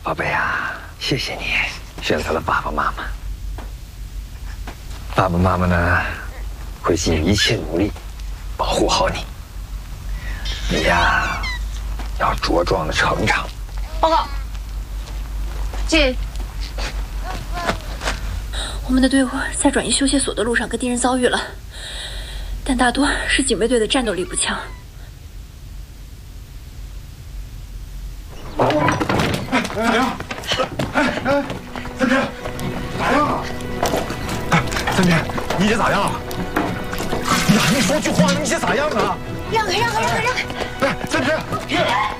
宝贝啊，谢谢你选择了爸爸妈妈。爸爸妈妈呢，会尽一切努力保护好你。你呀，要茁壮的成长。 报告，进。我们的队伍在转移修械所的路上跟敌人遭遇了，但大多是警卫队的战斗力不强。 怎么样？三天，咋样啊？三天，你这咋样啊？呀，你说句话，你这咋样啊？ 让开！ 哎，三天。